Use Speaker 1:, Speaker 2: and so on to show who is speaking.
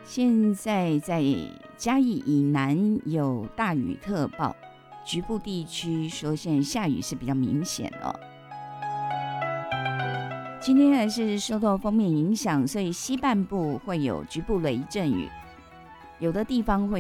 Speaker 1: 现在在嘉义以南有大雨特报，局部地区说现在下雨是比较明显哦。今天还是受到锋面影响，所以西半部会有局部雷阵雨，有的地方会